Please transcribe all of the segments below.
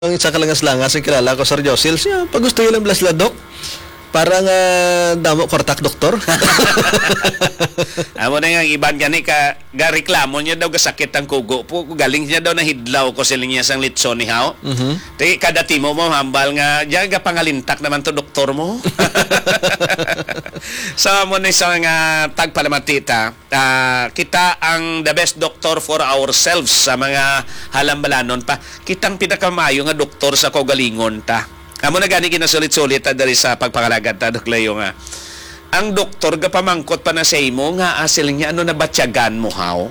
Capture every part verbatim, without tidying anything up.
Ang isa ka lang langas ang kilala ko, Sir Josil, siya, pag gusto yun lang blasladok, parang uh, damo kortak doktor. Amo na nga, iban gani ka, ga reklamo niya daw gasakit ang kugo po, galing niya daw na hidlaw ko sila niya sang litson ni Hao. Mm-hmm. Tagi kada timo mo, hambal nga, diyan ga pangalintak naman to doktor mo. So, mo na sa mga tagpalamatita, uh, kita ang the best doctor for ourselves sa mga halambalanon pa. Kitang pinakamayo nga doktor sa kaugalingon ta. Amo na gani kinasulit-sulit ta dari sa pagpangalagad ta, Dok Leo nga. Ang doktor ga pamangkot pa na sa imo nga asil niya ano na batyagan mo Hao?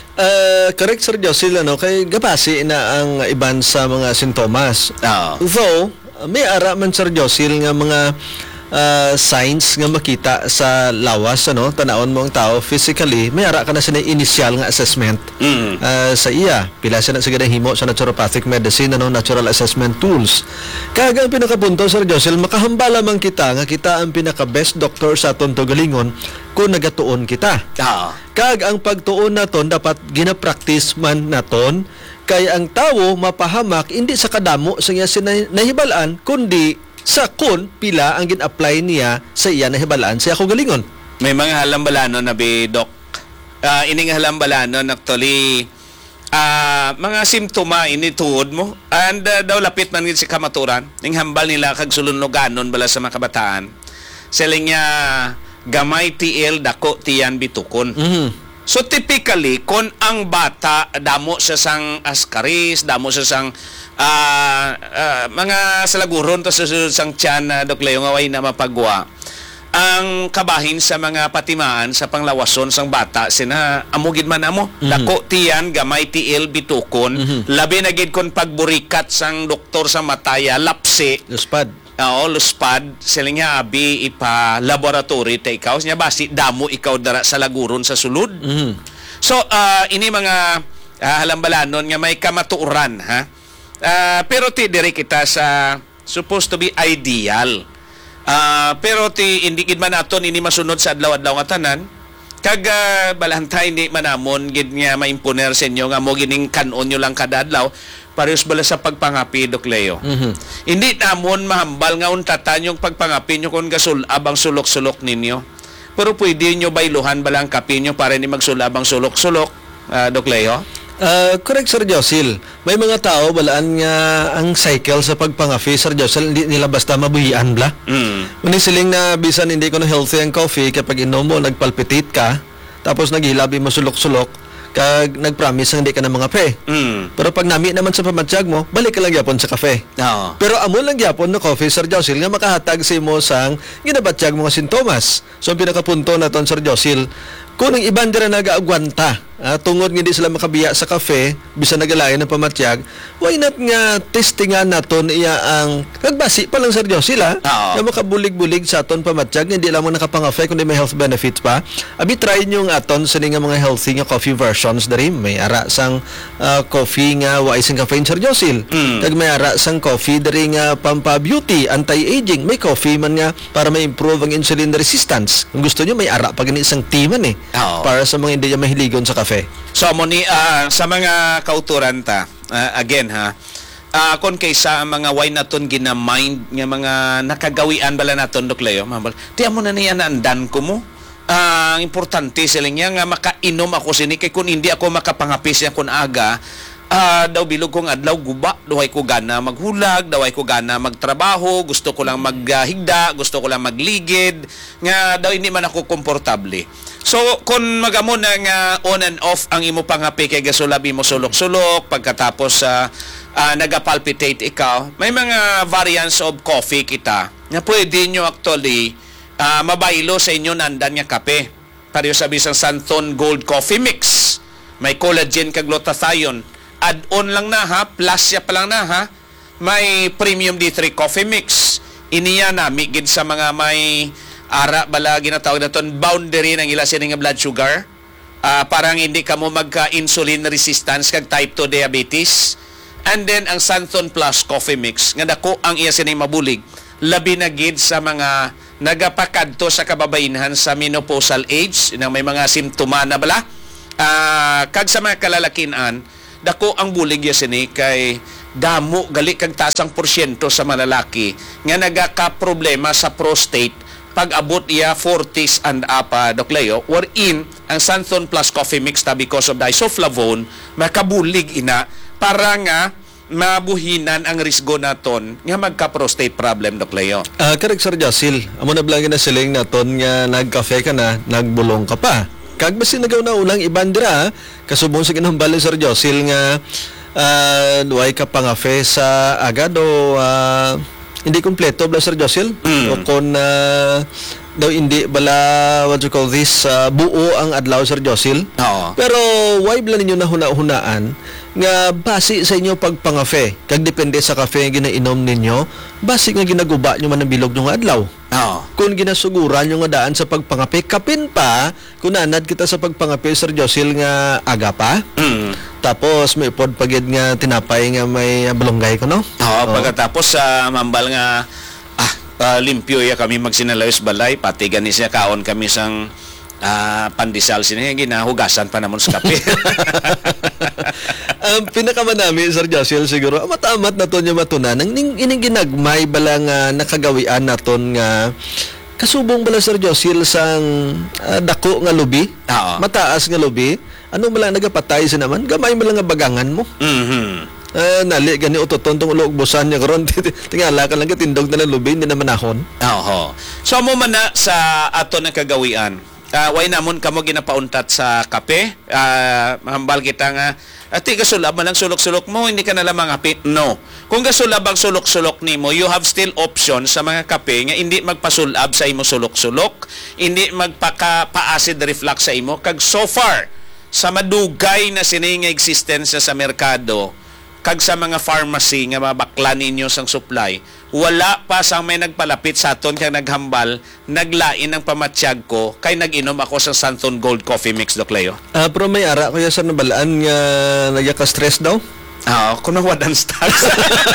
Uh, correct, Sir Josil, ano, kay gapasi na ang iban sa mga sintomas. Oh. Though, may ara man, Sir Josil, nga mga uh, signs nga makita sa lawas, ano, tanawon mo ang tao physically, may ara ka na sa initial nga assessment mm. uh, sa iya. Pila siya na sa himo sa naturopathic medicine, ano, natural assessment tools. Kaga ang pinakapunto, Sir Josil, makahambala man kita nga kita ang pinaka-best doctor sa atong tugalingon kung nagatuon kita. Oh. Kag ang pagtuon naton dapat gina-practice man naton kay ang tawo mapahamak hindi sa kadamo sa iya nahibalaan kundi sa kun pila ang gin-apply niya sa iya nahibalaan sa ako galingon. May mga halambalanon na bi Doc. Uh, ining halambalanon actually uh, mga simptoma ini tuod mo and uh, daw lapit man gid si kamaturan ning hambal nila kag sulunoganon bala sa mga kabataan. Selling niya gamay tiil dako tiyan bitukon. Mm-hmm. So typically kon ang bata damo sa sang askaris, damo sa sang uh, uh, mga salaguron to sa sang tiyan na uh, Dok Leo nga way na mapagwa. Ang kabahin sa mga patimaan sa panglawason sang bata sina amugid man amo mm-hmm. dako tiyan gamay tiil bitukon mm-hmm. labi na gid kon pagburikat sang doktor sa mataya lapse luspad. Oo, luspad, siling nga abi ipa laboratory ta ikaw nya basi damo ikaw dara sa laguron sa sulod. Mm-hmm. So uh, ini mga uh, halambalanon nga may kamatuoran ha. Uh, pero ti diri kita sa supposed to be ideal. Uh, pero ti hindi gid man aton ini masunod sa adlaw-adlaw nga tanan. Kag uh, balantay hindi manamon gid nga maimponer sa inyo nga mo gining kanon nyo lang kada adlaw. Parehas bala sa pagpangapi, Dok Leo. Mm-hmm. Hindi namon mahambal nga untatan yung pagpangapi nyo kung gasulab ang sulok-sulok ninyo. Pero pwede nyo bailuhan bala ang kapi nyo para ni magsulab ang sulok-sulok, uh, Dok Leo? Uh, correct, Sir Josil. May mga tao balaan nga ang cycle sa pagpangapi, Sir Josil, hindi nila basta mabuhian bla. Mm. Manisiling na bisan hindi ko na healthy ang coffee kapag inom mo, nagpalpitate ka, tapos naghilabi mo sulok-sulok, kag nag-promise hindi ka na mga kape. Mm. Pero pag nami naman sa pamatsyag mo, balik ka lang yapon sa kape. No. Pero amo lang yapon na coffee, Sir Josil, nga makahatag sa mo sang ginabatsyag mga sintomas. So, ang pinakapunto na ton, Sir Josil, kung ang iban dira nag-aagwanta, ah, tungod nga di sila makabiya sa kafe, bisa nagalayan ng pamatsyag, why not nga testingan naton iya ang nagbasi pa lang, Sir Josil, ha? Na makabulig-bulig sa aton pamatsyag, hindi lang mo nakapangafe, kundi may health benefits pa. Abi, try nyo nga aton sa nga mga healthy nga coffee versions dari. May ara sang uh, coffee nga wais ang caffeine, Sir Josil. Mm. Kag may ara sang coffee dari nga pampa-beauty, anti-aging. May coffee man nga para ma-improve ang insulin resistance. Kung gusto nyo, may ara pa gani isang tea man eh. Oh. Para sa mga hindi niya mahiligon sa kafe. So, moni, uh, sa mga kauturan ta, uh, again ha, uh, kung kaysa mga why naton gina-mind nga mga nakagawian bala naton, Dok Leo, mabal, tiyan mo na niya na andan ko mo. Ang uh, importante sila niya nga makainom ako sini kay kung hindi ako makapangapis niya kung aga, Uh, daw bilog kong adlaw guba, daway ko gana maghulag, daway ko gana magtrabaho, gusto ko lang maghigda, gusto ko lang magligid, nga daw hindi man ako komportable. So, kung magamo na nga on and off ang imo pangapi kay gasulabi mo sulok-sulok, pagkatapos uh, uh, nagapalpitate ikaw, may mga variants of coffee kita na pwede nyo actually uh, mabaylo sa inyo nandan nga kape. Pareho sabi sa Santon Gold Coffee Mix. May collagen kag glutathione. Add-on lang na ha, plus ya pa lang na ha, may premium D three coffee mix. Iniya na, migid sa mga may ara bala ginatawag na ton boundary ng ila sining nga blood sugar. Uh, parang hindi ka mo magka-insulin resistance kag type two diabetes. And then, ang Santon Plus coffee mix, nga dako ang iya sining mabulig, labi na gid sa mga nagapakadto sa kababainhan sa menopausal age, nang may mga simptoma na bala. Uh, kag sa mga kalalakinan, dako ang bulig ya sini kay damo gali kag tasang porsyento sa malalaki nga nagaka-problema sa prostate pag abot iya forties and up, uh, Doc Leo, wherein ang Santhon Plus Coffee Mix ta because of the isoflavone makabulig ina para nga mabuhinan ang risgo naton nga magka-prostate problem, Doc Leo. Ah, correct Sir Josil. Amo na blangin na siling naton nga nagkafe ka na, nagbulong ka pa. Kag basi nagaw na ulang ibandira, kasubong sa kinahambal Sir Josil nga uh, duay ka pa nga fe sa agad o uh, hindi kompleto bala Sir Josil. Mm. O kung uh, daw hindi bala what you call this uh, buo ang adlaw Sir Josil. Oo. Pero why bala ninyo na huna-hunaan nga basi sa inyo pagpangafe kag depende sa kafe nga ginainom ninyo basi nga ginaguba nyo man ang bilog nyo nga adlaw. Oo. Kung ginasuguran nyo nga daan sa pagpangape kapin pa kung nanad kita sa pagpangape Sir Josil nga aga pa Mm. tapos may pod pagid nga tinapay nga may balonggay ko no. Oo, pagkatapos sa mambal nga ah, ah, limpyo ya kami magsinalays balay pati gani siya kaon kami sang ah, pandesal sini ginahugasan pa namon sa kape. Ang pinakamanami Sir Josil siguro matamat na to niya matunan ang ning ining ginagmay bala nga nakagawian naton nga kasubong bala Sir Josil sang ah, dako nga lubi. Oo. Mataas nga lubi. Ano bala nagapatay sa naman gamay bala nga bagangan mo. Mhm. Ah, nali gani utoton tong ulog busan niya karon tingala ka lang katindog na lang lubi hindi naman ahon. Oo. So mo man na sa ato na kagawian. Uh, way namon kamo ginapauntat sa kape. Uh, mahambal kita nga ati kasulab man ang sulok-sulok mo hindi ka na lamang apit. No. Kung kasulab ang sulok-sulok nimo, you have still options sa mga kape nga hindi magpasulab sa imo sulok-sulok, hindi magpaka-acid reflux sa imo kag so far sa madugay na sining existence sa merkado kag sa mga pharmacy nga mabaklan ninyo sang supply, wala pa sang may nagpalapit sa aton kag naghambal, naglain ang pamatsyag ko kay nag-inom ako sa Santhon Gold Coffee Mix, Doc Leo. Ah, pero may ara kuya sa nabalaan nga nagyaka-stress daw. Ah, kuno wadan stocks.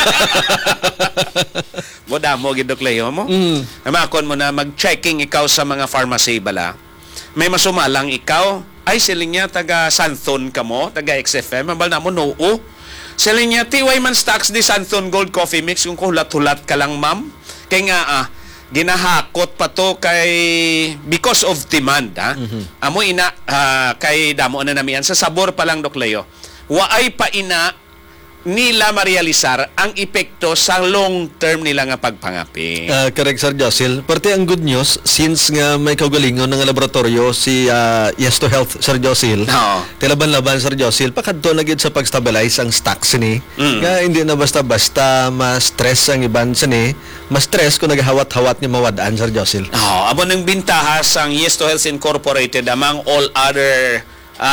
Boda mo gid, Doc Leo mo. Mm. Amakon mo na mag-checking ikaw sa mga pharmacy bala. May masumalang ikaw, ay siling niya taga Santhon ka mo, taga X F M, mabal na mo noo. Siling niya, T Y man stocks di Santhon Gold Coffee Mix kung hulat-hulat ka lang, ma'am. Kaya nga, ah, ginahakot pa to kay because of demand, ha? Mm-hmm. Amo ina, ah, kay damo na namian. Sa sabor pa lang, Doc Leo. Waay pa ina nila marealisar ang epekto sa long-term nila nga pagpangapi. Ah, correct Sir Josil. Parte ang good news since nga may kaugalingon ng laboratorio si uh, Yes to Health Sir Josil. Oo. Tilaban-laban Sir Josil pakadto na gid sa pag-stabilize ang stocks ni. Mm. Nga hindi na basta-basta ma-stress ang iban sini. Ma-stress kung naghawat-hawat ni mawadaan Sir Josil. Oh, amo nang bintaha sang Yes to Health Incorporated among all other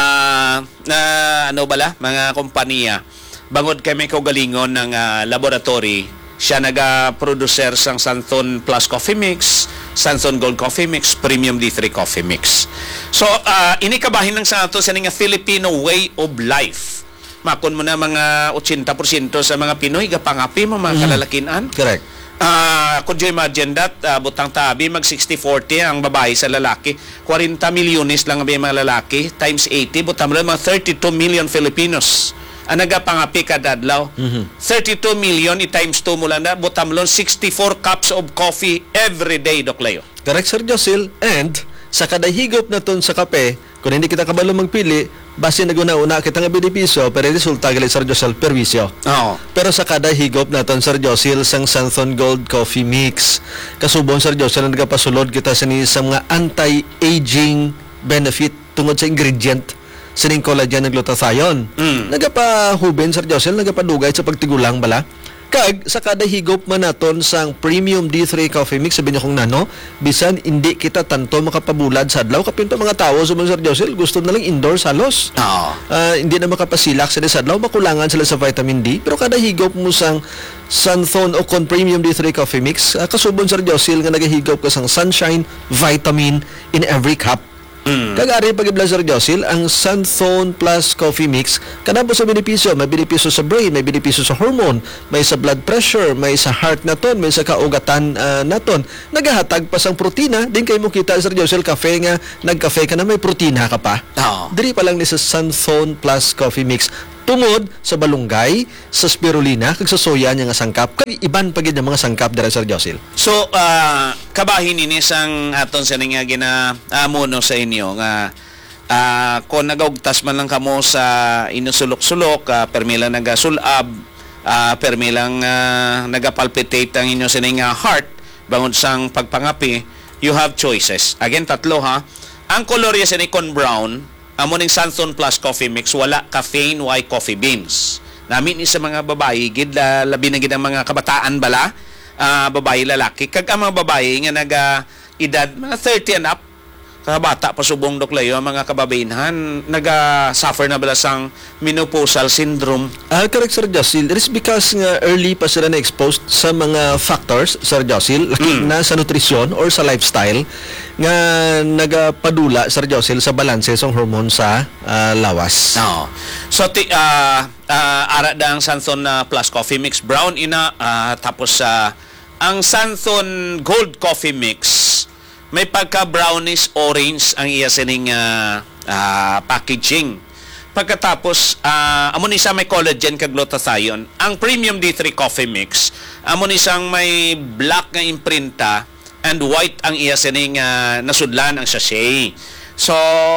ah, na ano bala mga kompanya. Bangod kami kaugalingon ng ah, laboratory, siya naga-producer sang Santhon Plus Coffee Mix, Santhon Gold Coffee Mix, Premium D three Coffee Mix. So, uh, inikabahin lang sa ato sa nga Filipino way of life. Makon mo na mga eighty percent sa mga Pinoy, gapangapi mo mga kalalakinan. Correct. Ah, could you imagine that uh, butang tabi mag sixty forty ang babae sa lalaki, forty milyones lang ang mga lalaki times eighty, butang mo lang mga thirty-two million Filipinos ang nagapangapi kada adlaw. Mhm. thirty-two million i times two mo lang na butam lon sixty-four cups of coffee every day, Doc Leo. Correct Sir Josil. And sa kada higop na ton sa kape, kung hindi kita kabalo magpili, base naguna-una kita nga benepisyo, pero resulta gali Sir Josil perwisyo. Oo. Pero sa kada higop naton Sir Josil sang Santhon Gold Coffee Mix, kasubong Sir Josil nagapasulod kita sa ni sa mga anti-aging benefit tungod sa ingredient sining collagen ng glutathione. Mm. Nagapahuben Sir Josil, nagapadugay sa pagtigulang bala. Kag sa kada higop man naton sang Premium D three Coffee Mix, sabi niyo kong nano, bisan hindi kita tanto makapabulad sa adlaw, kapin pa mga tao sa Sir Josil, gusto na lang indoors halos. Oo. Ah, hindi na makapasilak sila sa adlaw, makulangan sila sa vitamin D. Pero kada higop mo sang Santhon o kon Premium D three Coffee Mix, uh, kasubon Sir Josil nga nagahigop ka sang sunshine, vitamin in every cup. Mm. Kag-ari pag-ibla Sir Josil, ang Santhon Plus Coffee Mix, kanabo sa benepisyo, may benepisyo sa brain, may benepisyo sa hormone, may sa blood pressure, may sa heart naton, may sa kaugatan uh, naton. Nagahatag pa sang protina, din kay mo kita Sir Josil, kafe nga, nagkafe ka na may protina ka pa. Oo. Diri pa lang ni sa Santhon Plus Coffee Mix, tungod sa balunggay, sa spirulina, kag sa soya niya nga sangkap, kag iban pa gid nga mga sangkap dira Sir Josil. So, ah, kabahin ini sang aton sa nga ginaamuno sa inyo nga ah, kung nagaugtas man lang kamo sa inusulok-sulok, ah, permila nagasulab, ah, permilang ah, nagapalpitate ang inyo sa nga heart, bangod sang pagpangapi, you have choices. Again, tatlo ha. Ang kolor ya sa Nikon Brown, amo ning Santon Plus Coffee Mix, wala caffeine, why coffee beans. Namin ni sa mga babae, gid la- labi na gid ang mga kabataan bala, ah, babae lalaki. Kag ang mga babae nga naga edad mga thirty and up, sa bata pasubong doklayo, ang mga kababainhan naga-suffer na bala sang menopausal syndrome. Ah, correct Sir Josil. It is because nga early pa sila na-exposed sa mga factors, Sir Josil, Mm. na sa nutrisyon or sa lifestyle nga nagapadula, Sir Josil, sa balanse sa hormone sa ah, lawas. No. So ti ah ah, ara da ang Santon na Plus Coffee Mix brown ina, ah, tapos sa ang Santon Gold Coffee Mix may pagka brownish orange ang iya sining ah, ah, packaging. Pagkatapos ah, amo ni sa may collagen kag glutathione. Ang Premium D three Coffee Mix amo ni sang may black nga imprinta and white ang iya sining ah, nasudlan ang sachet. So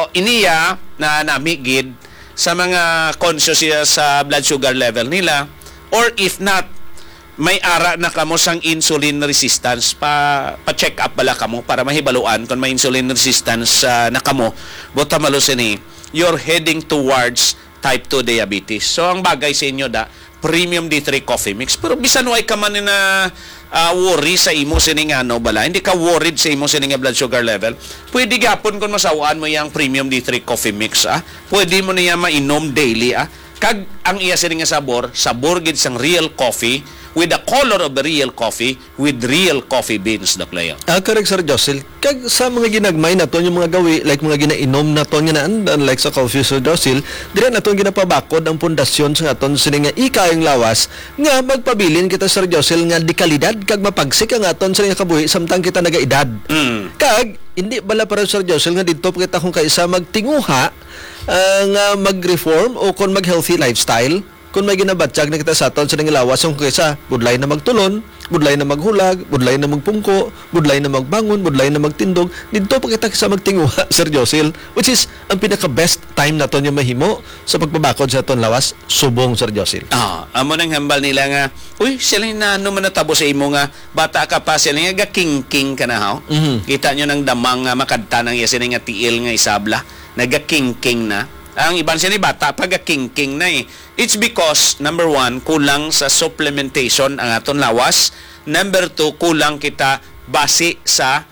iniya na namigid sa mga conscious siya sa blood sugar level nila, or if not, may ara na kamo sang insulin resistance, pa pa-check up bala kamo para mahibaluan kung may insulin resistance uh, na kamo, buta malusin ni you're heading towards type two diabetes. So ang bagay sa inyo da Premium D three Coffee Mix, pero bisan way ka man na uh, worry sa imo sining ano bala, hindi ka worried sa imo sining blood sugar level, pwede gapon kung masawaan mo yang Premium D three Coffee Mix, ah, pwede mo niya mainom daily, ah. Kag ang iya sining nga sabor, sabor gid sang real coffee with the color of the real coffee with real coffee beans, Doklayo. Ah, correct Sir Josil. Kag sa mga ginagmay naton yung mga gawi, like mga ginainom naton nga naan, like sa coffee, Sir Josil, dire naton ginapabakod ang pundasyon sa aton sining nga ikayong lawas nga magpabilin kita, Sir Josil, nga di kalidad kag mapagsik ang aton sining nga kabuhi samtang kita nagaedad. Mm. Kag hindi bala para, Sir Josil, nga dito pa kita kung kaisa magtinguha ah, nga mag-reform o kung mag-healthy lifestyle. Kung may ginabatsyag na kita sa aton sa nang lawas, kung kaysa budlay na magtulon, budlay na maghulag, budlay na magpungko, budlay na magbangon, budlay na magtindog, dito pa kita sa magtinguha, Sir Josil, which is ang pinaka-best time na ton yung mahimo sa pagpabakod sa aton lawas, subong, Sir Josil. Ah, amo nang hambal nila nga, uy, sila na ano man natabo sa imo nga, bata ka pa sila nga king-king ka na, ha? Mhm. Kita nyo ng damang nga makadta ng iya sila nga tiil nga isabla, naga-king-king na. Ang iban siya ni bata, paga-king-king na eh. It's because, number one, kulang sa supplementation ang aton lawas. Number two, kulang kita base sa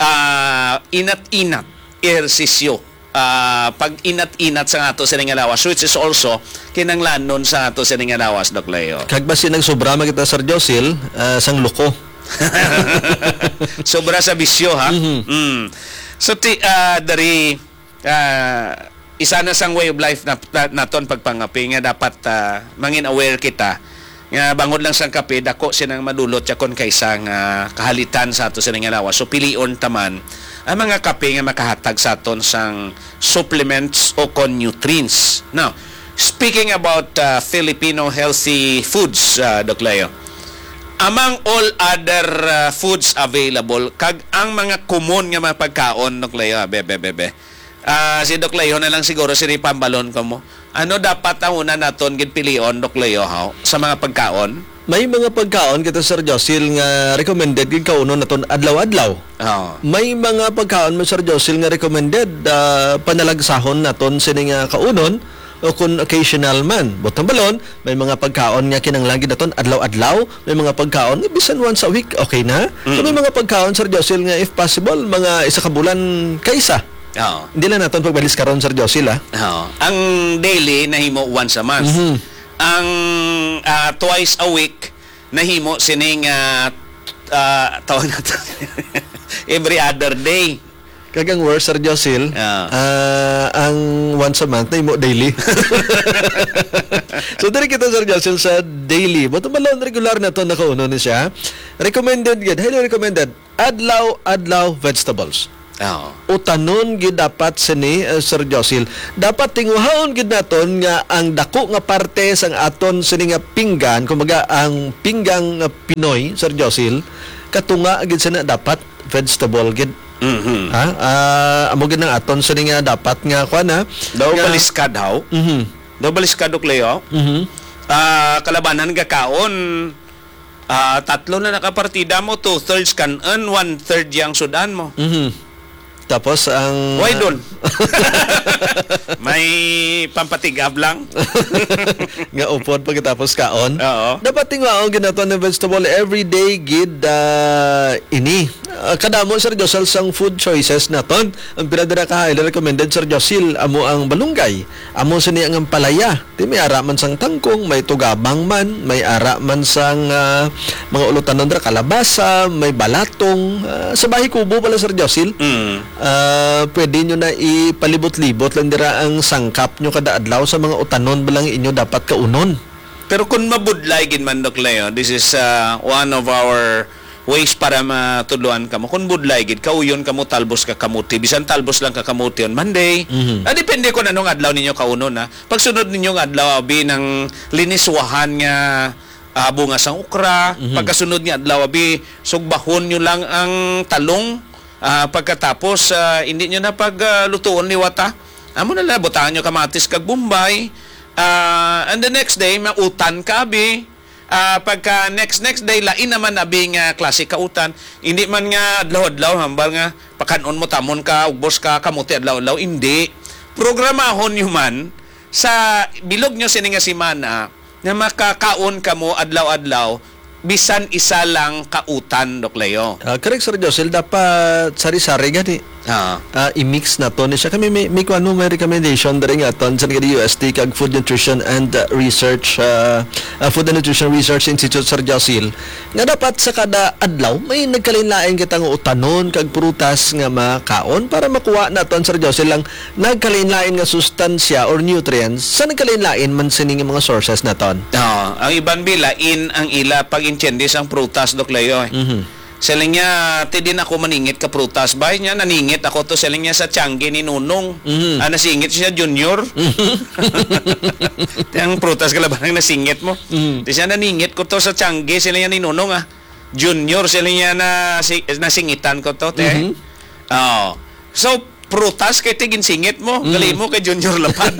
ah, inat-inat, ehersisyo. Ah, pag inat-inat sa ato sa nga lawas, which is also kinanglanon sa ato sa nga lawas, Doc Leo. Kag basi nagsubra man kita, Sir Josil, ah, sang luko. Sobra sa bisyo, ha? Mhm. Mm. So, ti, ah, dari, ah, isa na sang way of life na, na naton pagpangapi nga dapat uh, mangin aware kita nga bangod lang sang kape dako sinang madulot yakon kaysa nga kahalitan sa ato sining lawas. So pilion taman ang mga kape nga makahatag sa aton sang supplements o kon nutrients. Now, speaking about uh, Filipino healthy foods, uh, Doc Leo, among all other uh, foods available, kag ang mga common nga mga pagkaon, Doc Leo, bebe bebe Ah, si Doc Leo na lang siguro si Pambalon ko mo. Ano dapat ang una naton gid pilion, Doc Leo, ha, sa mga pagkaon? May mga pagkaon kita, Sir Josil, nga recommended gid kauno naton adlaw-adlaw. Oh. May mga pagkaon mo, Sir Josil, nga recommended uh, panalagsahon naton sini nga kaunon o kung occasional man. Butang balon, may mga pagkaon nga kinanglan gid naton adlaw-adlaw, may mga pagkaon nga bisan once a week, okay na. So, may mga pagkaon, Sir Josil, nga if possible mga isa ka bulan kaysa. Oh. Hindi lang naton pagbalis karon, Sir Josil, ha. Oh. Ang daily nahimo once a month. Mhm. Ang ah, twice a week nahimo sining uh, uh, tawag nato every other day. Kagang worse, Sir Josil, Ah. ah, ang once a month na imo daily. So, diri kita, Sir Josil, sa daily. Buto malon regular na to nakauno ni siya. Recommended, gid, highly recommended, adlaw-adlaw vegetables. Oo. utanon gid dapat sini uh, Sir Josil. Dapat tinguhaon gid naton nga ang dako nga parte sang aton sini nga pinggan, kumbaga ang pinggang nga Pinoy, Sir Josil, katunga gid sana dapat vegetable gid. Mhm. Ha? Ah, amo gid nang aton sini nga dapat nga kuan ha. Daw Nga- baliskad haw. Mhm. Daw baliskad og Leo. Mhm. Ah, kalabanan ga kaon. Ah, tatlo na nakapartida mo, two thirds kan earn, one third yang sudan mo. Mhm. Tapos ang Why doon? May pampatigab lang. nga upod pagkatapos kaon. Oo. Dapat tingwaon ginaton ng vegetable everyday gid ah, ini. Uh, kadamo Sir Josel sang food choices naton. Ang pinadara ka highly recommended Sir Josil amo ang balunggay. Amo sini ang palaya. Di may ara man sang tangkong, may tugabang man, may ara man sang ah, mga ulutan dra kalabasa, may balatong. Ah, sa bahay kubo pala Sir Josil. Mm. Ah, pwede nyo na ipalibot-libot lang dira ang sangkap nyo kada adlaw sa mga utanon balang inyo dapat kaunon. Pero kung mabudlay gin man Dok Leo, this is uh, one of our ways para matuluan kamo. Kung budlay gid kauyon kamo talbos ka kamuti, bisan talbos lang ka kamuti on Monday. Mhm. Ah, depende ko na nung adlaw ninyo kaunon ha. Pag sunod ninyo nga adlaw abi ng liniswahan nga ah, bunga sang ukra, pagkasunod nga adlaw abi sugbahon nyo lang ang talong. Ah, pagkatapos ah, hindi nyo na paglutuon liwata. Amo na lang butahan nyo kamatis kag bombay. Ah, and the next day mautan ka abi. Ah, pagka next next day lain naman abi nga klase ka utan. Hindi man nga adlaw-adlaw hambal nga pakanon mo tamon ka ubos ka kamuti adlaw-adlaw, hindi. Programahon nyo man sa bilog nyo sini nga simana na makakaon kamo adlaw-adlaw bisan isa lang kautan Dok Leo. Ah, correct Sir Josel, dapat sari-sari gani. Ah. Ah, i-mix na to ni siya. Kami may, may kuan mo, may recommendation dari nga ton sa U S T kag Food Nutrition and uh, Research uh, uh, Food and Nutrition Research Institute Sir Josil nga dapat sa kada adlaw may nagkalinlain kita nga utanon kag prutas nga makaon para makuha naton Sir Josil lang nagkalinlain nga sustansya or nutrients sa nagkalinlain man sining mga sources naton. Ah, ang iban bila in ang ila pag intendis ang prutas Dok Leo. Eh. Mhm. Selling niya, ti din ako maningit ka prutas. Bahay niya, naningit ako to. Selling niya sa Tiangge ni Nunong. Mhm. Ah, nasingit siya junior. Ti ang prutas kalaban ang nasingit mo. Mhm. Ti siya naningit ko to sa Tiangge. Selling niya ni Nunong ah. Junior, selling niya na, si, nasingitan ko to. Te. Mhm. Oh. So, prutas kay tigin singit mo. Gali mo kay junior lapad.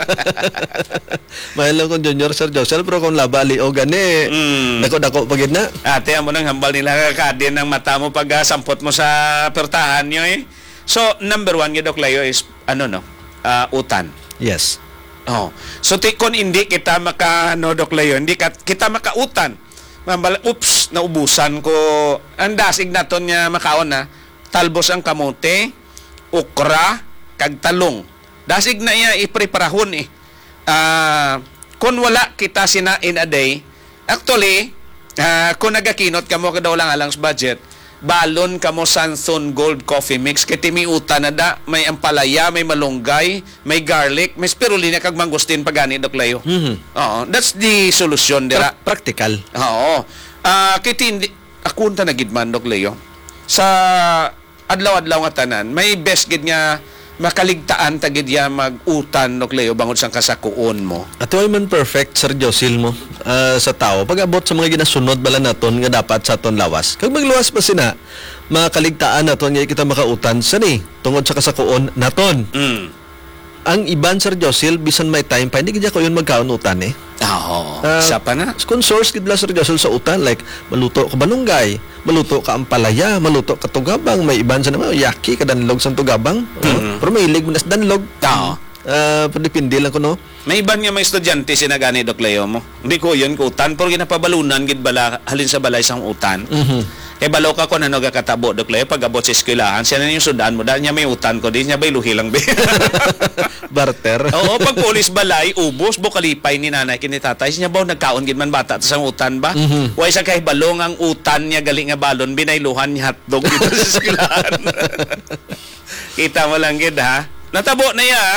Mahal ko Junior Sir Josel pero kung labali o gani Mm. dako-dako pagid na. Ate, amo nang hambal nila kakadin ng mata mo pag ah, sampot mo sa pertahan nyo eh. So, number one, Dok Leo is, ano no, Ah, utan. Yes. Oh. So, ti, kung hindi kita maka, no, Dok Leo, hindi ka, kita makautan. Mambal, oops, naubusan ko. Ang dasig na to niya makaon na, talbos ang kamote, okra, kag talong. Dasig na iya ipreparahon eh. Ah, kung wala kita sina in a day, actually, ah, kung nagakinot ka mo ka daw lang alang sa budget, balon ka mo Sanson Gold Coffee Mix, kiti may uta na da, may ampalaya, may malunggay, may garlic, may spirulina kag mangustin pagani Dok Leo. Mhm. Oo, that's the solution dira. Pra- practical. Oo. Ah, kiti hindi ako unta na gid man Dok Leo. Sa adlaw-adlaw nga tanan, may best gid nga makaligtaan tagid ya mag-utan Dok Leo bangod sang kasakuon mo. At way man perfect Sir Josil mo ah, sa tao pag-abot sa mga ginasunod bala naton nga dapat sa aton lawas. Kag magluwas pa sina makaligtaan naton nga kita makautan sa ni tungod sa kasakuon naton. Mm. Ang iban Sir Josil bisan may time pa hindi gid ko yun magkaon utan eh. Oo. Ah, Isa pa na. Kung source gid la Sir Josil sa utan like maluto ka balunggay, maluto ka ampalaya, maluto ka tugabang, may iban sa naman yaki ka danlog sa tugabang. Mhm. Pero may ilig mo nas danlog. Oo. Ah, pwede lang ko no. May iban nga may estudyante sinagani Dok Leo mo. Hindi ko yun ko utan pero ginapabalunan gid bala halin sa balay sang utan. Mhm. Kay balaw ka ko na nagakatabo Dok Leo pag abot sa eskwelahan, siya na yung sudan mo dahil niya may utan ko din niya bay luhi lang be. Barter. Oo, pag pulis balay, ubos, bukalipay ni nanay kini tatay. Siya ba nagkaon gid man bata sa utan ba? Mhm. Way sa kay balong ang utan niya galing nga balon binayluhan niya hotdog dito sa eskwelahan. Kita mo lang gid ha. Natabo na ya.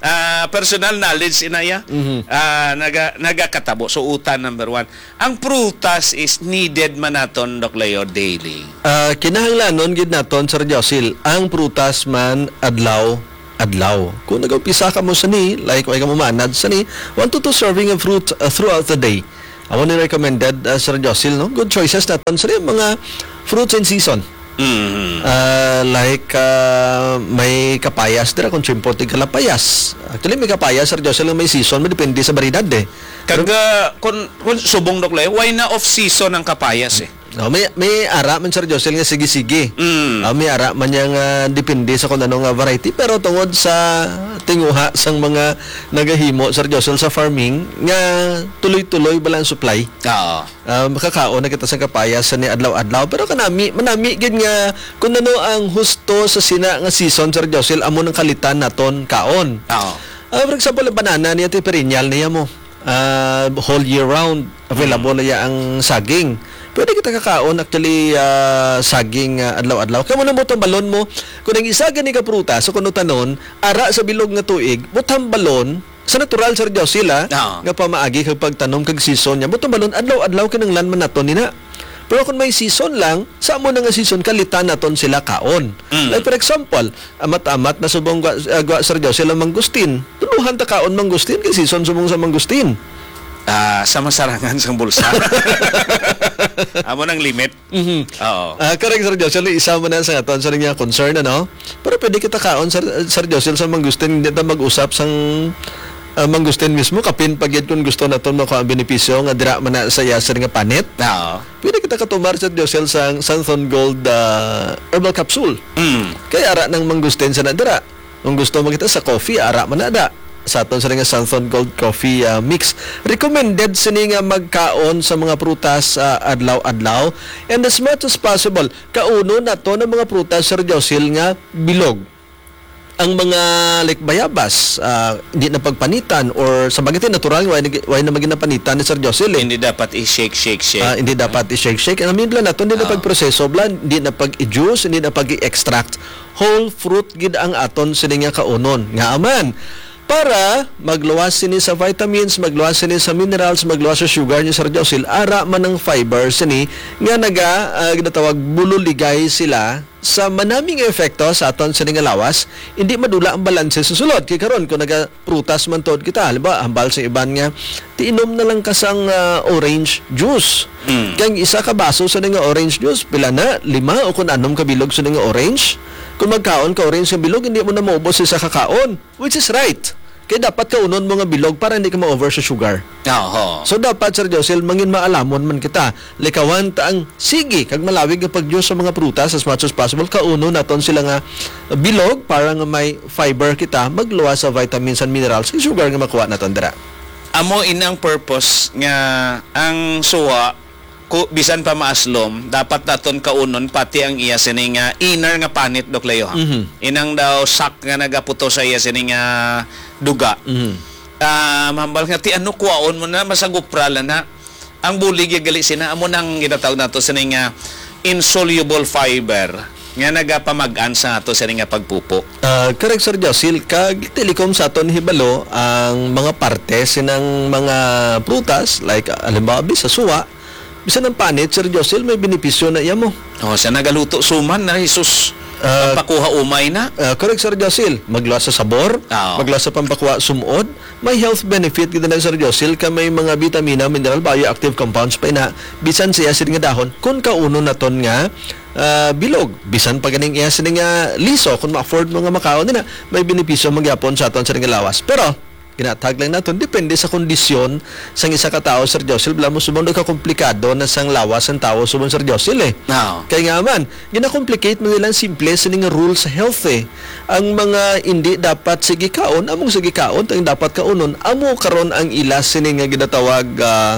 Ah, personal knowledge inaya. Mhm. Ah, naga nagakatabo. So utan number one. Ang prutas is needed man naton Doc Leo daily. Ah, kinahanglanon gid naton Sir Josil ang prutas man adlaw adlaw. Kung nag-umpisa ka mo sa ni, like way ka mo manad sa ni, one to two serving of fruit uh, throughout the day. I want to recommended uh, Sir Josil, no? Good choices naton sa mga fruits in season. Mhm. Uh, like uh, may kapayas dira kung chimpo ti kalapayas. Actually may kapayas Sir Josil may season, may depende sa baridad eh. Kaga kun, kun subong Doc Leo, why na off season ang kapayas eh? No, may may ara man Sir Josil nga sige-sige. Mm. Ah, may ara man yang uh, depende sa kung anong uh, variety, pero tungod sa tinguha sang mga nagahimo Sir Josil sa farming nga tuloy-tuloy balang supply. Oo. Uh, makakaon na kita sa kapayas sa ni adlaw-adlaw, pero kanami manami gid nga kung ano ang husto sa sina nga season Sir Josil amo ng kalitan naton kaon. Oo. Uh, for example, banana niya ti perennial niya mo. Uh, whole year round available mm. niya ang saging. Pwede kita kakaon actually uh, saging uh, adlaw-adlaw. Kaya mo na mo itong balon mo. Kung ang isa gani ka pruta, so kung tanon, ara sa bilog nga tuig, butang balon, sa natural Sir Josil ha, Oo. nga pamaagi kag pagtanom kag season niya, butang balon, adlaw-adlaw kinanglan man naton nina. Pero kung may season lang, sa mo na nga season, kalitan naton sila kaon. Mm. Like for example, amat-amat na subong gwa, uh, gwa Sir Josil ang mangustin. Tuluhan ta kaon mangustin, kay season subong sa mangustin. Ah, sa masarangan sang bulsa. Amo nang limit. Mhm. Oo. Ah, correct Sir Josil, isa mo na sa aton sa nga concern ano. Pero pwede kita kaon Sir, Sir Josil sa mangustin, hindi ta mag-usap sang uh, mangustin mismo kapin pagyud kung gusto naton makuha ang benepisyo nga dira man na sa yasir nga panit. Oo. Pwede kita katumar Sir Josil sang Santhon Gold uh, herbal capsule. Mm. Kaya ara nang mangustin sa nadira. Kung gusto mo kita sa coffee, ara man na da. Sa aton sa nga Santhon Gold Coffee uh, Mix. Recommended sini nga magkaon sa mga prutas uh, adlaw-adlaw. And as much as possible, kauno na to ng mga prutas Sir Josil nga bilog. Ang mga like bayabas, uh, hindi na pagpanitan or sa bagay natural, why, why na maginapanitan ni Sir Josil eh. Hindi dapat i-shake, shake, shake. Ah, hindi dapat i-shake-shake. Ang amin lang nato, hindi na Oo. pagproseso blan, hindi na pag-i-juice, hindi na pag-i-extract. Whole fruit gid ang aton sini nga kaunon. Nga aman, para magluwas sini sa vitamins, magluwas sini sa minerals, magluwas sa sugar ni Sir Josil, ara man ng fiber sini nga naga uh, ginatawag bululigay sila sa manaming efekto sa aton sini nga lawas, hindi madula ang balanse sa sulod. Kay karon kung naga prutas man tod kita, halimbawa hambal sa iban nga tiinom na lang kasang uh, orange juice. Mm. Kang isa ka baso sa nga orange juice, pila na lima o kung anom ka bilog sa nga orange. Kung magkaon ka orange sa bilog, hindi mo na maubos sa kakaon, which is right. Kaya dapat kaunon mo nga bilog para hindi ka ma-over sa sugar. Oo. So dapat Sir Josil, mangin maalamon man kita. Likawan ta ang sige kag malawig nga pag-use sa mga prutas as much as possible. Kauno naton sila nga bilog para nga may fiber kita magluwas sa vitamins and minerals kag sugar nga makuha naton dira. Amo inang purpose nga ang suwa ku bisan pa maaslom dapat naton kaunon pati ang iya sini nga inner nga panit Doc Leo ha. Mhm. Inang daw sak nga nagaputo sa iya sini nga duga. Mhm. Ah, mambal nga ti ano kuwaon mo na masagupra na ang bulig yung gali sina amo nang ginatawag nato sini nga insoluble fiber nga nagapamagan sa ato sini nga pagpupo. Uh, correct Sir Josil, kag telekom sa aton hibalo ang mga parte sinang mga prutas like uh, halimbawa sa suwa, bisan ng panit Sir Josil may benepisyo na iya mo. Oh, sa nagaluto suman na Jesus. Ah, Pakuha umay na. Uh, correct Sir Josil, magluwas sa sabor, Oo. magluwas sa pampakuha sumod, may health benefit kita na Sir Josil ka may mga vitamina, mineral, bioactive compounds pa ina bisan siya sin nga dahon kun kauno naton nga uh, bilog bisan pa ganing iya sin nga liso kun ma-afford mo nga makaon nila may benepisyo magyapon sa aton sa nga lawas. Pero ginatag lang naton depende sa kondisyon sang isa ka tawo Sir Josil bala mo sumondo ka komplikado na sang lawas ang tawo sumon Sir Josil eh. Oo. Kaya nga man, gina-complicate mo nilang simple sa nga rules sa health eh. Ang mga hindi dapat sige kaon, among sige kaon, ang dapat kaunon, amo karon ang ilas sini nga ginatawag uh,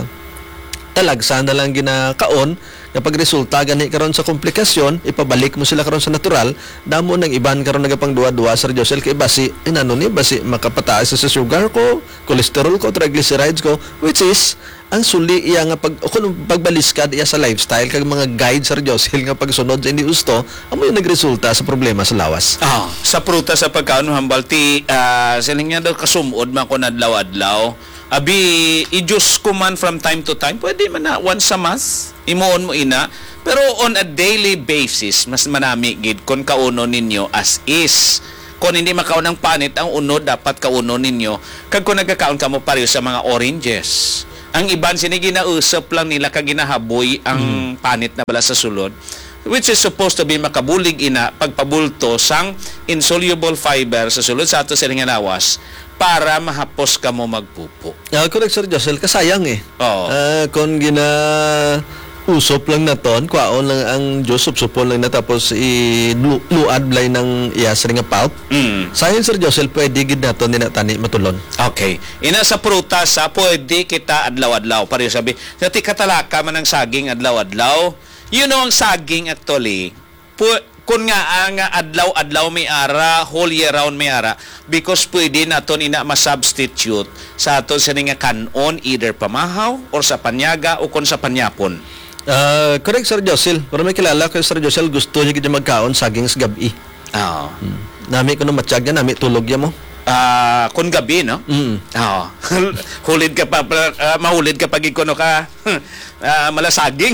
talagsa na lang ginakaon kapag resulta gani karon sa komplikasyon ipabalik mo sila karon sa natural damo nang iban karon nagapang duwa-duwa Sir Josil kay basi inano ni basi makapataas sa sugar ko, cholesterol ko, triglycerides ko which is ang suli iya nga pag o kung pagbaliskad iya sa lifestyle kag mga guide Sir Josil nga pagsunod sa hindi gusto amo yung nagresulta sa problema sa lawas. Ah, sa pruta sa pagkaon hambal ti uh, siling nga daw kasumod man ko adlaw-adlaw. Abi i-juice ko man from time to time. Pwede man na once a month. Imuon mo ina. Pero on a daily basis mas manami gid kon kauno ninyo as is. Kung hindi makaon ng panit, ang unod dapat kauno ninyo. Kag kung nagkakaon ka mo pareho sa mga oranges. Ang iban sini ginausap lang nila kag ginahaboy ang mm. panit na bala sa sulod, which is supposed to be makabulig ina pagpabulto sang insoluble fiber sa sulod sa ato sa nga lawas para mahapos ka mo magpupo. Uh, correct Sir Josel, kasayang eh. Oo. Uh, kung gina usop lang na ton, kwaon lang ang Diyos, supsupon lang na tapos i-luad blay ng iyas rin nga pulp. Mm. Sayon Sir Josel, pwede gid naton ninatani matulon. Okay. Ina sa prutas, ha, pwede kita adlaw-adlaw. Pareho sabi, dati katalaka man ang saging adlaw-adlaw. You know, ang saging actually, pu- kung nga ang adlaw-adlaw may ara, whole year round may ara, because pwede naton ina ma-substitute sa aton sa nga kanon, either pamahaw or sa panyaga o kung sa panyapon. Uh, correct Sir Josel, pero may kilala ko Sir Josel, gusto niya gid magkaon saging sa gabi. Oo. Hmm. Nami ko no matsyag yan, nami tulog ya mo. Ah, uh, kun gabi no? Mm. Oo. Hulid ka pa uh, mahulid ka pag ikono ka uh, malasaging.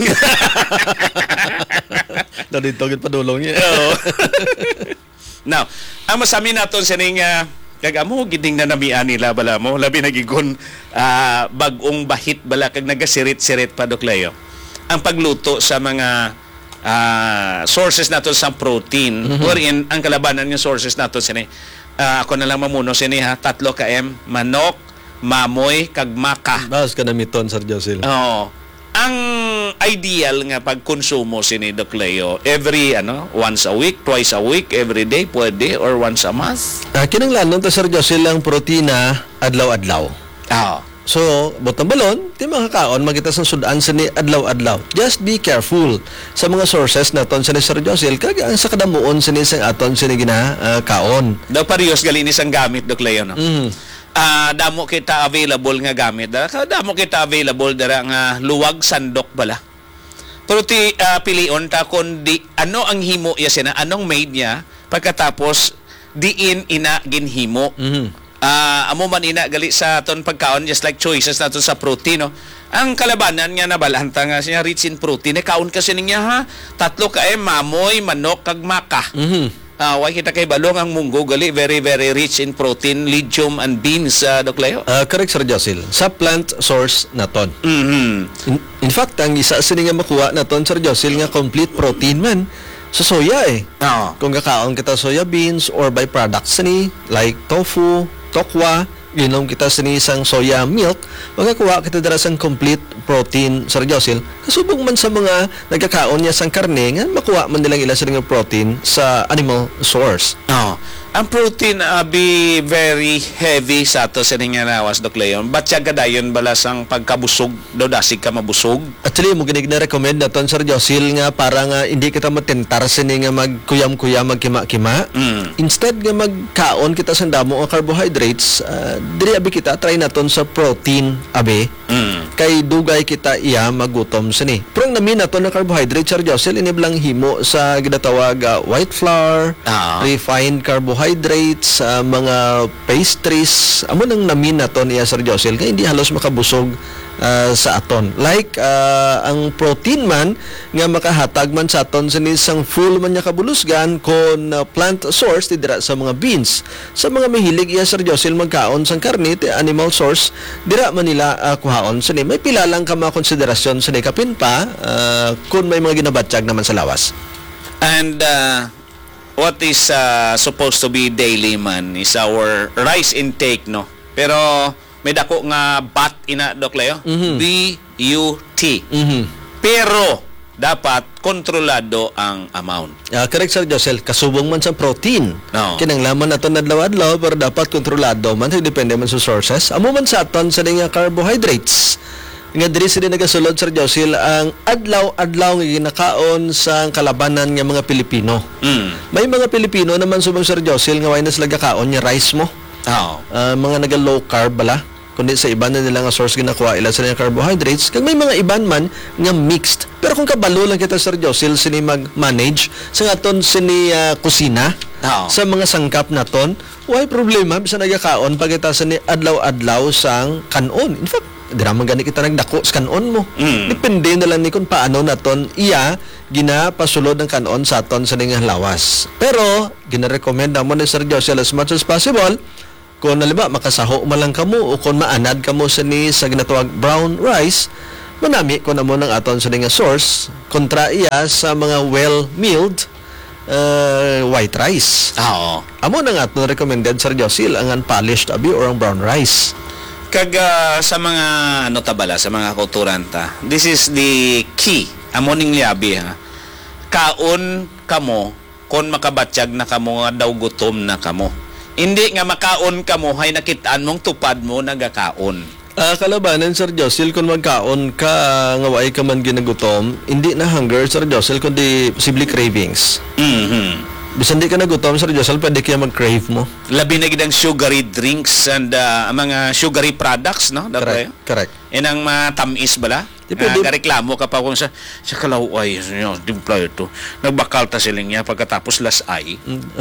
Dito gid padulong niya. Oo. Now, ang masami naton sa ning uh, kag amo giding na namian nila bala mo labi nagigon uh, bag-ong bahit bala kag nagasirit-sirit pa doklayo. Ang pagluto sa mga uh, sources nato sa protein, mm-hmm. wherein ang kalabanan ng sources nato sini uh, ako na lang mamuno sini ha, tatlo ka m manok, mamoy kag maka. Bas ka na miton Sir Josel. Oo. Ang ideal nga pagkonsumo sini Doc Leo, every ano, once a week, twice a week, every day pwede or once a month. Ah, kinanglanon ta Sir Josel ang protina adlaw-adlaw. Oo. So, botong balon, di makakaon, magita sa sudan sa ni adlaw-adlaw. Just be careful sa mga sources naton sa ni Sir Josel, kag ang sa kadamuon sa ni sang aton sa ni gina uh, kaon. Daw parehas galinis ang gamit, Doc Leo, no? Mm. Uh, damo kita available nga gamit. Da. Damo kita available dara nga luwag sandok bala. Pero ti uh, pilion ta kung di, ano ang himo ya sina, anong made niya, pagkatapos diin ina ginhimo. Mm. Uh, amo man ina gali sa aton pagkaon just like choices naton sa protein no. Ang kalabanan nga nabalanta nga siya rich in protein eh, kaon kasi niya ha tatlo ka eh mamoy manok kag maka. Mhm. Uh, why kita kay balong ang munggo gali very very rich in protein, legume and beans uh, Doc Leo. Uh, correct Sir Josel, sa plant source naton. Mhm. In, in fact, ang isa sa nga makuha naton Sir Josel nga complete protein man sa soya eh. Oo. Kung kakaon kita soya beans or byproducts ni like tofu, tokwa, ginom kita sa isang soya milk, magakuha kita dara sang complete protein Sir Josel. Kasubong man sa mga nagkakaon niya sang karne nga makuha man nilang ila sa nga protein sa animal source. Oo. Ang protein uh, be very heavy sa ato sa nga nawas Doc Leon. Ba't siya gadayon balas ang pagkabusog daw dasig ka mabusog? Actually, mo ginig na recommend naton Sir Josel nga para nga hindi kita matentar sa nga magkuyam-kuyam magkima-kima. Mm. Instead nga magkaon kita sa damo nga carbohydrates, uh, diri abi kita try naton sa protein abi. Mm. Kay dugay kita iya magutom sini. Pero ang namin naton na carbohydrates Sir Josel iniblang himo sa ginatawag uh, white flour, Ah. refined carbohydrates, uh, mga pastries, amo nang namin naton iya Sir Josel kay hindi halos makabusog uh, sa aton. Like uh, ang protein man nga makahatag man sa aton sa isang full man nya kabulusgan kon uh, plant source ti dira sa mga beans. Sa mga mahilig iya Sir Josel magkaon sang karne ti animal source, dira man nila uh, kuhaon sa ni. May pila lang ka mga konsiderasyon sa ni kapin pa uh, kung may mga ginabatsyag naman sa lawas. And uh, what is uh, supposed to be daily man is our rice intake no. Pero may dako nga bat ina Doc Leo. Mhm. B U T. Mhm. Pero dapat kontrolado ang amount. Uh, correct Sir Josel, kasubong man sa protein. No. Kinang laman naton adlaw-adlaw pero dapat kontrolado man, depende man sa sources. Amo man sa aton sa nga carbohydrates. Nga diri sila nagasulod Sir Josel ang adlaw-adlaw nga ginakaon sa kalabanan nga mga Pilipino. Mm. May mga Pilipino naman subong Sir Josel nga way na sila gakaon nga rice mo. Oh. Uh, mga naga low carb bala. kundi sa iban na nila nga source ginakuha ila sa nilang carbohydrates, kag may mga iban man nga mixed. Pero kung kabalo lang kita, Sir Josil, sini mag-manage sa aton sini uh, kusina, Oo. sa mga sangkap naton, why problema bisa nagakaon pag kita sa ni adlaw-adlaw sang kanon. In fact, dira man gani kita nagdako sa kanon mo. Mm. Depende na lang ni kung paano naton iya ginapasulod ng kanon sa aton sa ning lawas. Pero ginarekomend mo ni Sir Josil as much as possible kung naliba makasaho man lang kamo o kung maanad kamo sa ni sa ginatawag brown rice, manami ko na mo ng aton sa ning source kontra iya sa mga well-milled uh, white rice. Oo. Amo na nga aton recommended, Sir Josil, ang unpolished abi or ang brown rice. Kag ah, sa mga ano tabala, sa mga kulturanta, this is the key. Amo ning liabi ha. Kaon kamo kon makabatyag na kamo nga daw gutom na kamo. Hindi nga makaon kamo hay nakitaan mong tupad mo nagakaon. Ah, kalabanan, Sir Josil, kung magkaon ka uh, nga waay ka man ginagutom, hindi na hunger, Sir Josil, kundi posible cravings. Mhm. Bisan di ka nagutom, Sir Josil, pwede kaya mag-crave mo. Labi na gid ang sugary drinks and ah, mga sugary products, no? Correct. Dapat. Correct. Inang matamis bala. Di pwede. Uh, kareklamo ka pa kung sa sa kalaway niyo, dimpla ito. Nagbakal ta siling niya pagkatapos lasay.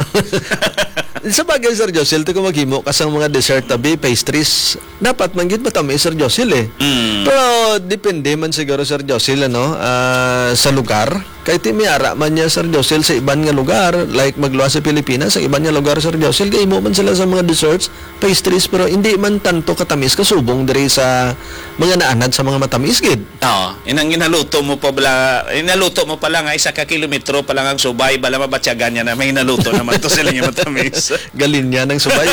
Sa bagay, Sir Josil, ito kung maghimo kasang mga dessert tabi, pastries, dapat manggit matamis, Sir Josil, eh. Mm. Pero depende man siguro, Sir Josil, ano, ah, sa lugar. Kahit imiara man niya, Sir Josil, sa iban nga lugar, like magluwa sa Pilipinas, sa iban nga lugar, Sir Josil, kaimo man sila sa mga desserts, pastries, pero hindi man tanto katamis, kasubong diri sa mga naanad sa mga matamis, gid. Oo. Inang inaluto mo pa bala, inaluto mo pa lang nga isa ka kilometro pa lang ang subay, bala mabatyagan niya na may inaluto naman to sila nga matamis. Galin niya ng subay.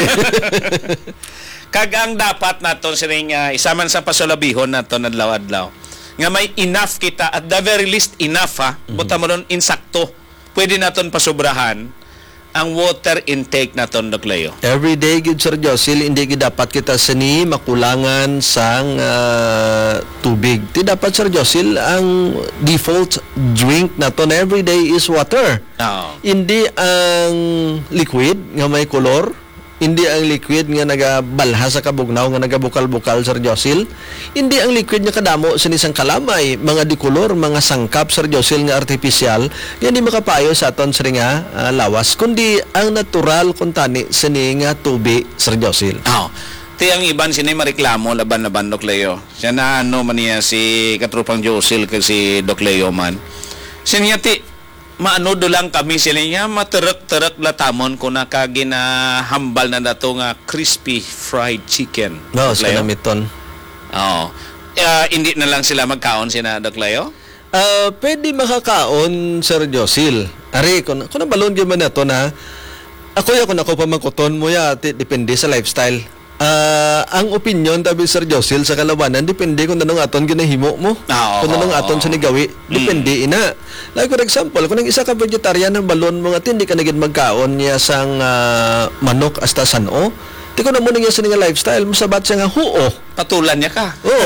Kag ang dapat naton sining uh, isa man sa pasulabihon naton adlaw-adlaw. Nga may enough kita, at the very least enough ha. Mm-hmm. Buta mo nun insakto. Pwede naton pasubrahan ang water intake naton, Doc Leo. Every day, gid, Sir Josil, hindi gid dapat kita sini makulangan sang ah, tubig. Ti dapat, Sir Josil, ang default drink naton every day is water. Oo. Hindi ang liquid nga may kolor, hindi ang liquid nga nagabalha sa kabugnaw nga nagabukal-bukal, Sir Josil. Hindi ang liquid nga kadamo sa isang kalamay, mga dikolor, mga sangkap, Sir Josil, nga artificial, nga hindi makapayo sa aton sa nga ah, lawas, kundi ang natural kuntani sa nga tubi, Sir Josil. Oo. Ti ang iban sinay mareklamo laban-laban, Doc Leo. Siya na ano man niya si katrupang Josil kag si Doc Leo man. Siya ti maano do lang kami sila niya materek-terek latamon ko na kaginahambal na dato nga crispy fried chicken. No, Doc sa Leo? namiton. Oo. Ah, hindi na lang sila magkaon sina, Doc Leo? Ah, pwede makakaon, Sir Josil. Ari, kung, kung nabalon gyud man nato na ako ya kung ako pa magkuton mo ya, ti- depende sa lifestyle. Ah, ang opinion tabi, Sir Josil, sa kalabanan depende kung anong aton ginahimo mo. Ah, oo, kung anong oo, aton oo. sa nigawi, depende ina. Like for example, kung ang isa ka vegetarian ng balon mga hindi ka nagid magkaon niya sang ah, manok hasta sano, di ko na mo niya sa nga lifestyle, masabat siya nga huo. Patulan niya ka. Oo.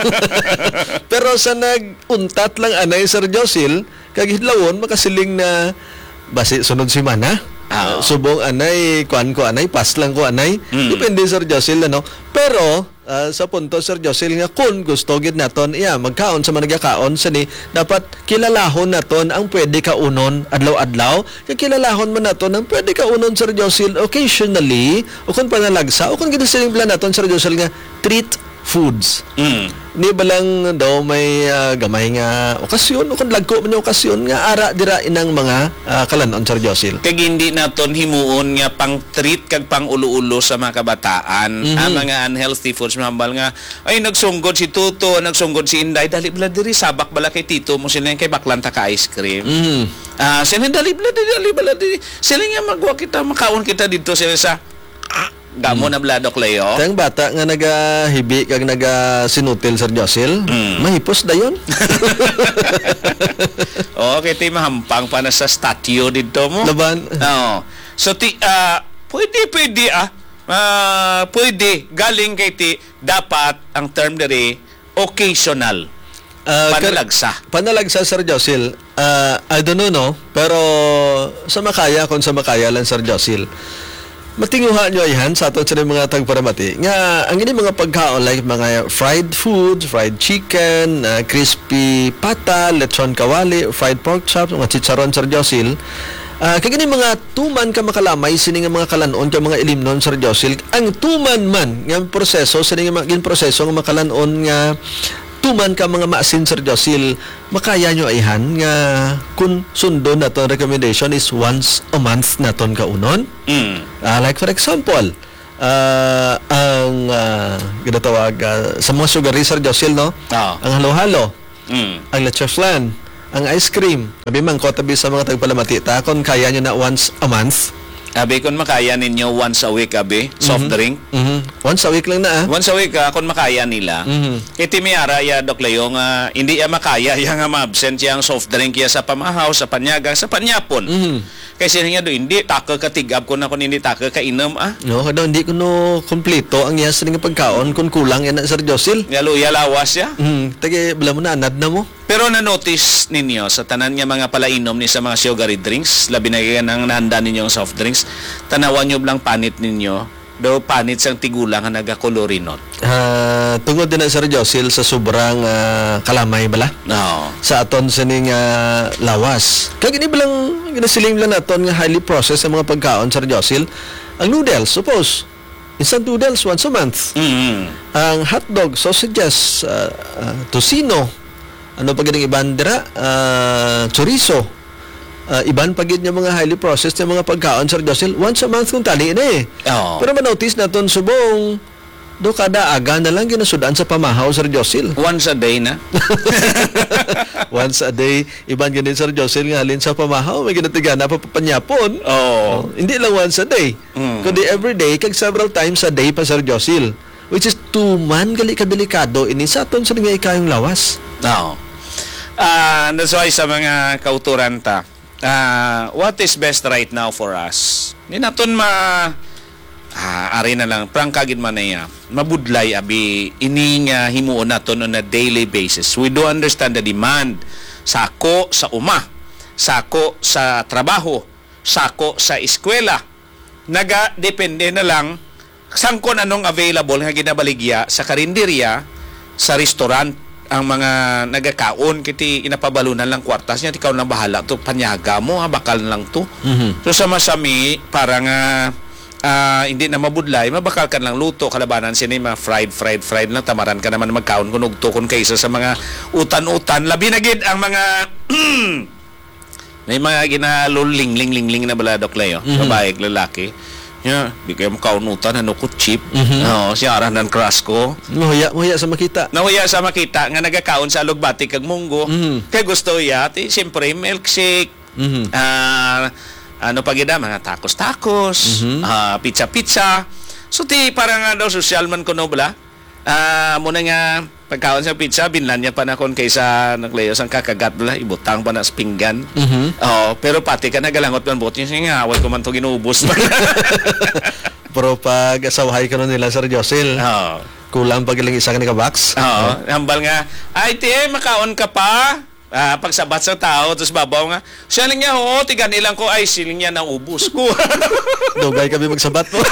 Pero sa nag-untat lang anay, Sir Josil, kagihidlawon makasiling na basi sunod si mana. Ah, oo. Subong anay, kuan ko anay, pas lang ko anay. Mm. Depende, Sir Josil, ano. Pero ah, sa punto, Sir Josil, nga kung gusto gid naton iya magkaon sa managakaon sa ni, dapat kilalahon naton ang pwede ka unon adlaw-adlaw. Kaya kilalahon man naton ang pwede ka unon, Sir Josil, occasionally, o kung panalagsa, o kung ginasiling plan naton, Sir Josil, nga treat foods. Mm. Ni balang daw may ah, gamay nga okasyon o kung lagko man yung okasyon nga ara dira inang mga ah, kalanon, Sir Josil. Kag hindi naton himuon nga pang treat kag pang ulo-ulo sa mga kabataan, Mhm. ang mga unhealthy foods mambal nga ay nagsunggod si Tuto, nagsunggod si Inday, dali bala diri sabak bala kay Tito mo sila kay baklan ta ka ice cream. Mhm. Ah, sila dali bala dali, dali bala diri. Sila nga magwa kita makaon kita dito sila sa Gamo na bla, Doc Leo. Tayang bata nga nagahibi kag nagasinutil, Sir Josil, Mm. mahipos dayon. Oo, kay ti mahampang pa na sa statue dito mo. Laban. Oo. So ti ah pwede pwede ah. Ah, pwede galing kay ti dapat ang term diri occasional. Ah, kar- Panalagsa. Panalagsa, Sir Josil. Ah, I don't know, no? Pero sa makaya, kung sa makaya lang, Sir Josil, matinguha nyo yan sa aton sa mga tagparamati nga ang ini mga pagkaon like mga fried foods, fried chicken, uh, crispy pata, lechon kawali, fried pork chops, mga chicharon, Sir Josil. Uh, kaya gani mga tuman ka makalamay sini nga mga kalanon ka mga ilimnon, Sir Josil. Ang tuman man nga proseso sini nga mga proseso nga makalanon nga tuman ka mga maasin, Sir Josil, makaya nyo ayhan nga kung sundo na to recommendation is once a month na ton kaunon. Mm. Uh, like for example, uh, ang uh, ginatawag uh, sa mga sugary, Sir Josil, no? Oh. Ang halo-halo, Mm. ang leche flan, ang ice cream. Sabi man ko tabi sa mga tagpalamati ta kung kaya nyo na once a month. Abi, kung makaya ninyo once a week, abi, soft Mhm. drink. Mhm. Once a week lang na ah. Once a week, ah, kung makaya nila, Mhm. iti miyara ya Dok Leo nga hindi ya makaya ya nga ma-absent yang soft drink ya sa pamahaw, sa panyagang, sa panyapon. Mhm. Kasi nga do hindi taka katigab ko na kung hindi taka kainom ah. No, kada hindi ko no kompleto ang yas nga pagkaon kung kulang yan na, Sir Josil. Yalo ya lawas ya. Mhm. Tage bala mo na anad na mo. Pero na-notice ninyo sa tanan nga mga palainom ni sa mga sugary drinks, labi na yan ang nahanda ninyong soft drinks, tanawan nyo blang panit ninyo, do panit sang tigulang nga nagakolorinot. Ah, tungod din na, Sir Josil, sa sobrang ah, kalamay bala No. sa aton sa ning ah, lawas. Kag ini bilang ginasiling lang naton nga highly processed sa mga pagkaon, Sir Josil. Ang noodles, suppose instant noodles once a month. Mm. Ang hotdog, sausages, ah, ah, tocino, ano pa gini iban dira, ah, chorizo, ah, iban pa gid nga mga highly processed nga mga pagkaon, Sir Josil, once a month kung tali na eh. Oh. Pero ma-notice naton subong do kada aga na lang ginasudan sa pamahaw, Sir Josil. Once a day na. Once a day, iban ganin, Sir Josil, nga halin sa pamahaw, may ginatiga na papanyapon. Oh. Oh, hindi lang once a day. Mm. Kundi every day, kag several times a day pa, Sir Josil. Which is tuman, gali kadelikado, ini sa aton sa nga ikayong lawas. No. Ah, that's why sa mga kauturan ta, ah, what is best right now for us? Di naton ma ah, ari na lang prangkagid man niya. Mabudlay abi ini nga himuon naton on a daily basis. We do understand the demand sako sa uma, sako sa trabaho, sako sa eskwela. Naga depende na lang sangkon anong available nga ginabaligya sa karinderya, sa restaurant, ang mga nagakaon kiti inapabalunan lang kwartas niya, ikaw lang bahala to, panyaga mo ha, bakal lang to. Mhm. So sa masami parang uh, uh, hindi na mabudlay, mabakal kan lang luto, kalabanan sinima fried fried fried lang, tamaran ka naman magkaon kun ugto kun kaysa sa mga utan-utan, labi na gid ang mga may mga ginalulling ling ling ling na bala, Dok Leo, Mhm. babae lalaki. Yeah, di kayo makaunutan, ano ko chip. Mhm. Oo, siya aran ng crush ko. Muya, muya sa makita. Nahuya sa makita nga nagakaon sa alugbati kag munggo. Mhm. Kay gusto ya, ti siyempre milkshake. Mhm. Ah, ano pa gida mga tacos-tacos, Mhm. ah, pizza-pizza. So ti parang nga daw social man kuno bala. Ah, muna nga pagkaon sa pizza binlan niya pa na kon kaysa naglayo sang kakagat bala, ibutang pa na sa pinggan. Mhm. Oh, pero pati ka nagalangot man bot niya nga away ko man to ginuubos. Pero pag asawahay ka nun nila, Sir Josil, Oh. kulang pag ilang isa ka ni ka-box. Oo, hambal nga, ay tiye, makaon ka pa. Ah, pagsabat sa tao, tapos babaw nga, siya lang niya, oo, tigan ilang ko, ay siling niya na ubus ko. Dugay kami magsabat mo.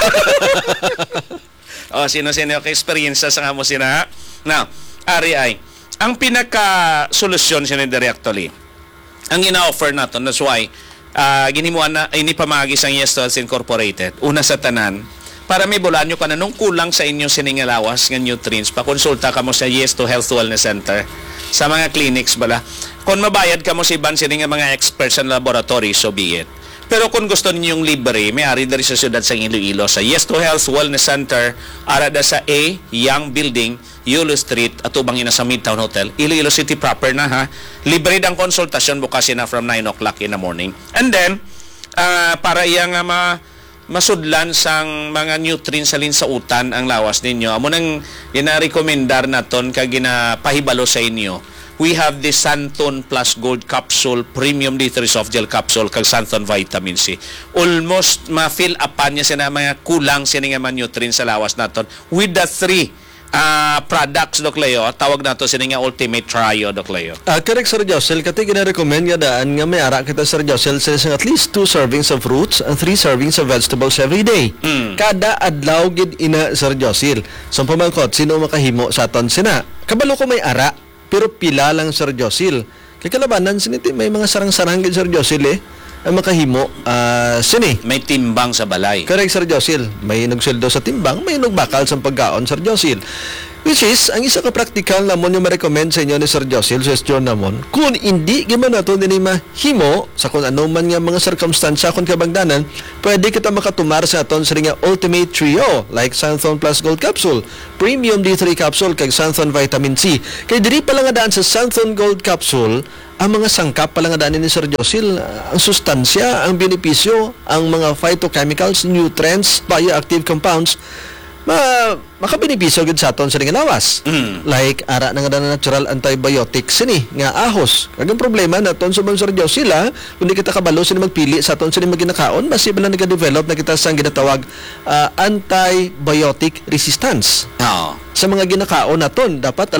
O, sino-sino ka experience sa nga mo sina. Now, ari ay, ang pinaka-solusyon siya ni directly, ang ina-offer natin, that's why, uh, ginimuan na, ini pamagis ang Yes to Health Incorporated, una sa tanan, para may bulan nyo ka na nung kulang sa inyong siningalawas ng nutrients, pakonsulta ka mo sa Yes to Health Wellness Center, sa mga clinics bala. Kung mabayad ka mo sa ibang sining mga experts sa laboratory, so be it. Pero kung gusto ninyong libre, may ari dari sa siyudad sa Iloilo sa Yes to Health Wellness Center, arada sa A, Young Building, Yulo Street, at ubang ina sa Midtown Hotel, Iloilo City proper na ha. Libre dang konsultasyon bukas na from nine o'clock in the morning. And then, uh, para iyang uh, ma masudlan sang mga nutrients salin sa utan ang lawas ninyo. Amo nang gina-recommendar naton kag ginapahibalo sa inyo. We have the Santon Plus Gold Capsule Premium D three Soft Gel Capsule kag Santon Vitamin C. Almost ma-fill upan niya sina mga kulang sini nga mga nutrients sa lawas naton with the three ah, products Doc Leo, tawag na to sila nga ultimate trio Doc Leo. Ah, correct, Sir Josel. Kati gina-recommend nga daan nga may ara kita, Sir Josel, sa isang at least two servings of fruits and three servings of vegetables every day. Mm. Kada adlaw gid ina, Sir Josel. So pamangkot, sino makahimo sa aton sina? Kabalo ko may ara, pero pila lang, Sir Josel. Kay kalabanan siniti may mga sarang-sarang gid, Sir Josel eh. Ang makahimo ah sini. May timbang sa balay. Correct, Sir Josil. May nagsuldo sa timbang, may nagbakal sa pagkaon, Sir Josil. Which is, ang isa ka practical namon yung ma-recommend sa inyo ni Sir Josil, suggestion namon, kung hindi gaman nato din mahimo sa kung ano man nga mga circumstansya kung kabagdanan, pwede kita makatumar sa aton sa nga Ultimate Trio, like Santhon Plus Gold Capsule, Premium D three Capsule, kag Santhon Vitamin C. Kay diri pa lang nga daan sa Santhon Gold Capsule, ang mga sangkap pala nga daan ni Sir Josil, ang sustansya, ang benepisyo, ang mga phytochemicals, nutrients, bioactive compounds, ma makabenepisyo gid sa aton sa nga lawas. Mm. Like ara na nga daan na natural antibiotics sini nga ahos. Kag ang problema naton sa mga Sir Josil, ha, kung di kita kabalo sini magpili sa aton sini maginakaon, basi bala nag-develop na kita sa ginatawag ah, antibiotic resistance. Oo. Sa mga ginakaon naton dapat